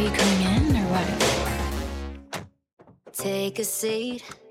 you coming in or what? Take a seat.